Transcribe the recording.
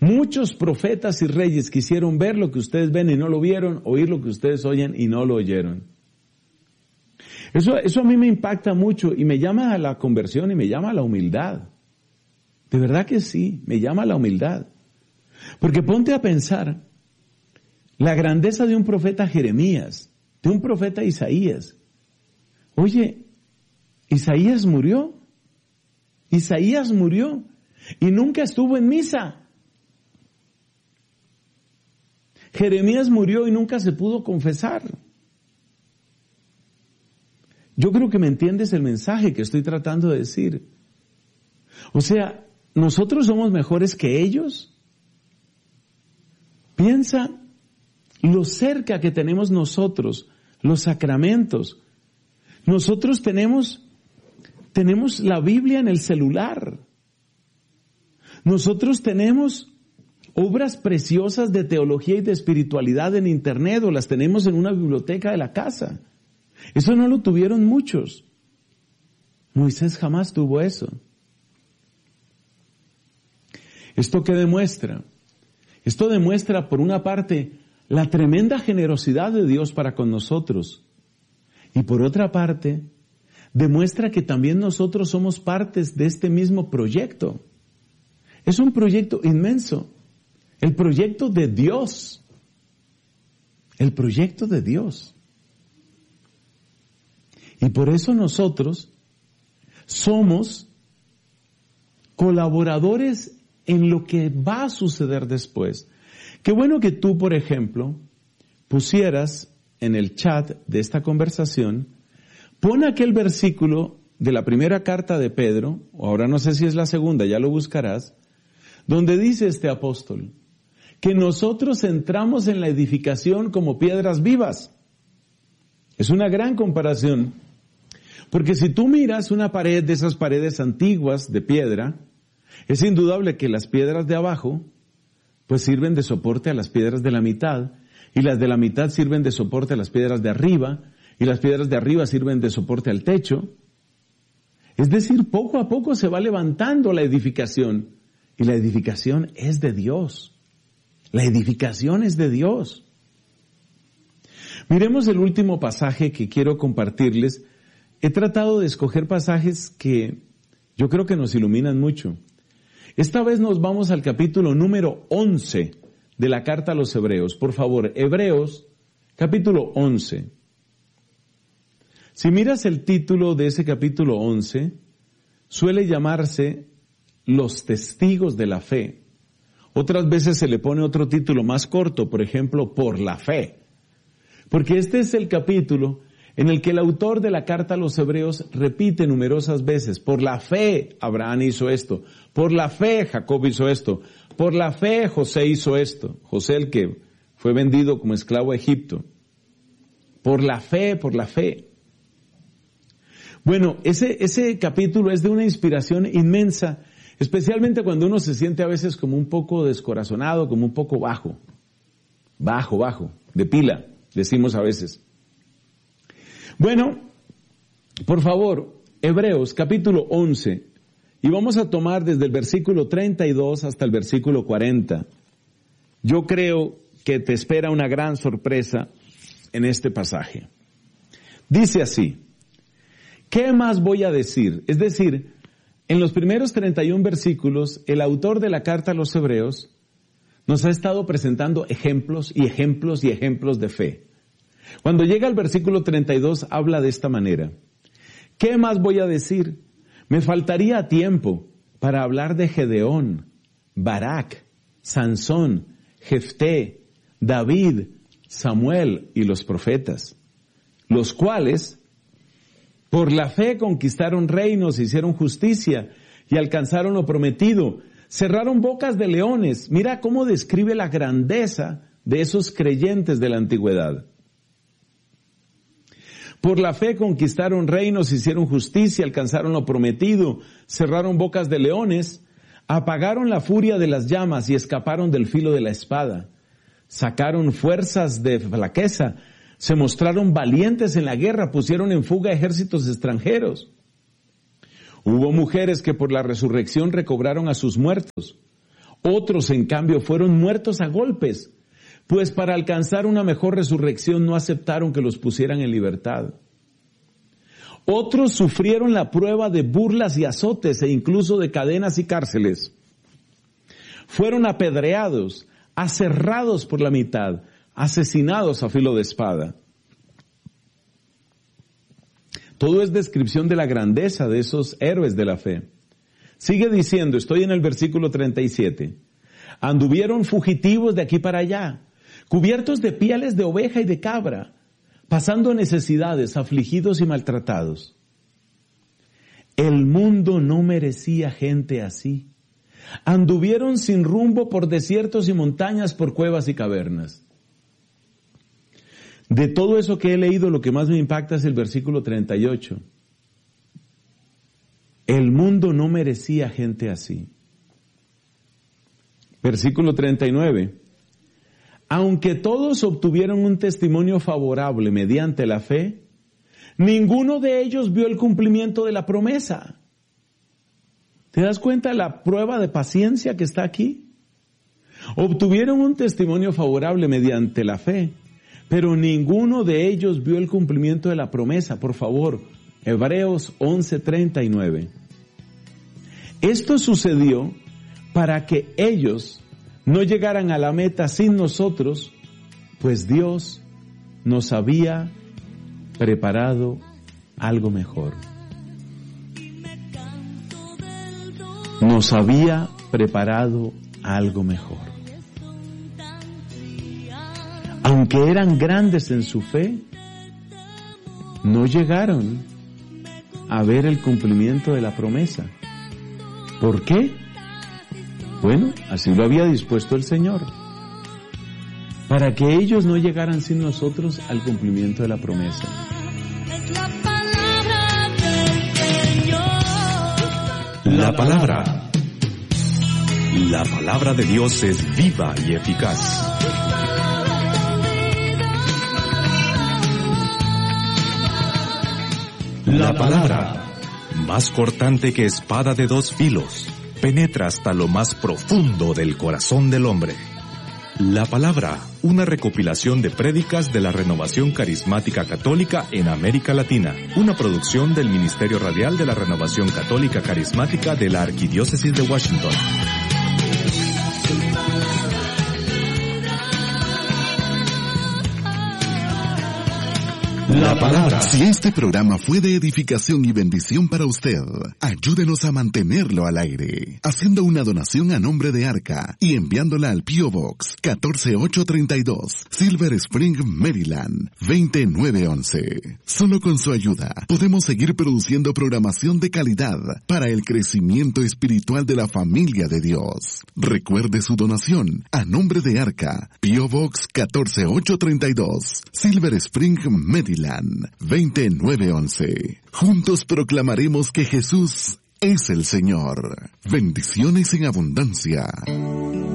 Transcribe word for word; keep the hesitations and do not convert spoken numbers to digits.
Muchos profetas y reyes quisieron ver lo que ustedes ven y no lo vieron, oír lo que ustedes oyen y no lo oyeron. Eso, eso a mí me impacta mucho y me llama a la conversión y me llama a la humildad. De verdad que sí, me llama a la humildad. Porque ponte a pensar la grandeza de un profeta Jeremías, de un profeta Isaías. Oye, Isaías murió. Isaías murió y nunca estuvo en misa. Jeremías murió y nunca se pudo confesar. Yo creo que me entiendes el mensaje que estoy tratando de decir. O sea, ¿nosotros somos mejores que ellos? Piensa lo cerca que tenemos nosotros, los sacramentos. Nosotros tenemos, tenemos la Biblia en el celular. Nosotros tenemos obras preciosas de teología y de espiritualidad en internet o las tenemos en una biblioteca de la casa. Eso no lo tuvieron muchos. Moisés jamás tuvo eso. ¿Esto qué demuestra? Esto demuestra, por una parte, la tremenda generosidad de Dios para con nosotros. Y por otra parte, demuestra que también nosotros somos partes de este mismo proyecto. Es un proyecto inmenso. El proyecto de Dios. El proyecto de Dios. Y por eso nosotros somos colaboradores en lo que va a suceder después. Qué bueno que tú, por ejemplo, pusieras en el chat de esta conversación, pon aquel versículo de la primera carta de Pedro, o ahora no sé si es la segunda, ya lo buscarás, donde dice este apóstol, que nosotros entramos en la edificación como piedras vivas. Es una gran comparación, porque si tú miras una pared de esas paredes antiguas de piedra, es indudable que las piedras de abajo, pues sirven de soporte a las piedras de la mitad, y las de la mitad sirven de soporte a las piedras de arriba, y las piedras de arriba sirven de soporte al techo. Es decir, poco a poco se va levantando la edificación, y la edificación es de Dios. La edificación es de Dios. Miremos el último pasaje que quiero compartirles. He tratado de escoger pasajes que yo creo que nos iluminan mucho. Esta vez nos vamos al capítulo número once de la carta a los Hebreos. Por favor, Hebreos, capítulo once. Si miras el título de ese capítulo once, suele llamarse Los testigos de la fe. Otras veces se le pone otro título más corto, por ejemplo, Por la fe. Porque este es el capítulo en el que el autor de la carta a los Hebreos repite numerosas veces, por la fe Abraham hizo esto, por la fe Jacob hizo esto, por la fe José hizo esto, José el que fue vendido como esclavo a Egipto, por la fe, por la fe. Bueno, ese, ese capítulo es de una inspiración inmensa, especialmente cuando uno se siente a veces como un poco descorazonado, como un poco bajo, bajo, bajo, de pila, decimos a veces. Bueno, por favor, Hebreos capítulo once, y vamos a tomar desde el versículo treinta y dos hasta el versículo cuarenta. Yo creo que te espera una gran sorpresa en este pasaje. Dice así, ¿qué más voy a decir? Es decir, en los primeros treinta y un versículos, el autor de la carta a los Hebreos nos ha estado presentando ejemplos y ejemplos y ejemplos de fe. Cuando llega al versículo treinta y dos, habla de esta manera. ¿Qué más voy a decir? Me faltaría tiempo para hablar de Gedeón, Barak, Sansón, Jefté, David, Samuel y los profetas, los cuales, por la fe conquistaron reinos, hicieron justicia y alcanzaron lo prometido, cerraron bocas de leones. Mira cómo describe la grandeza de esos creyentes de la antigüedad. Por la fe conquistaron reinos, hicieron justicia, alcanzaron lo prometido, cerraron bocas de leones, apagaron la furia de las llamas y escaparon del filo de la espada. Sacaron fuerzas de flaqueza, se mostraron valientes en la guerra, pusieron en fuga ejércitos extranjeros. Hubo mujeres que por la resurrección recobraron a sus muertos. Otros, en cambio, fueron muertos a golpes, pues para alcanzar una mejor resurrección no aceptaron que los pusieran en libertad. Otros sufrieron la prueba de burlas y azotes e incluso de cadenas y cárceles. Fueron apedreados, aserrados por la mitad, asesinados a filo de espada. Todo es descripción de la grandeza de esos héroes de la fe. Sigue diciendo, estoy en el versículo treinta y siete. Anduvieron fugitivos de aquí para allá, cubiertos de pieles de oveja y de cabra, pasando necesidades, afligidos y maltratados. El mundo no merecía gente así. Anduvieron sin rumbo por desiertos y montañas, por cuevas y cavernas. De todo eso que he leído, lo que más me impacta es el versículo treinta y ocho. El mundo no merecía gente así. Versículo treinta y nueve. Aunque todos obtuvieron un testimonio favorable mediante la fe, ninguno de ellos vio el cumplimiento de la promesa. ¿Te das cuenta de la prueba de paciencia que está aquí? Obtuvieron un testimonio favorable mediante la fe, pero ninguno de ellos vio el cumplimiento de la promesa. Por favor, Hebreos once treinta y nueve. Esto sucedió para que ellos no llegaran a la meta sin nosotros, pues Dios nos había preparado algo mejor. Nos había preparado algo mejor. Aunque eran grandes en su fe, no llegaron a ver el cumplimiento de la promesa. ¿Por qué? Bueno, así lo había dispuesto el Señor, para que ellos no llegaran sin nosotros al cumplimiento de la promesa. La palabra. La palabra de Dios es viva y eficaz. La palabra, más cortante que espada de dos filos, penetra hasta lo más profundo del corazón del hombre. La palabra, una recopilación de prédicas de la Renovación Carismática Católica en América Latina, una producción del Ministerio Radial de la Renovación Católica Carismática de la Arquidiócesis de Washington. La palabra. Si este programa fue de edificación y bendición para usted, ayúdenos a mantenerlo al aire, haciendo una donación a nombre de Arca y enviándola al P O Box catorce ocho treinta y dos, Silver Spring, Maryland, veinte nueve once. Solo con su ayuda podemos seguir produciendo programación de calidad para el crecimiento espiritual de la familia de Dios. Recuerde su donación a nombre de Arca, P O Box catorce ocho treinta y dos, Silver Spring, Maryland, veinte nueve once. Juntos proclamaremos que Jesús es el Señor. Bendiciones en abundancia.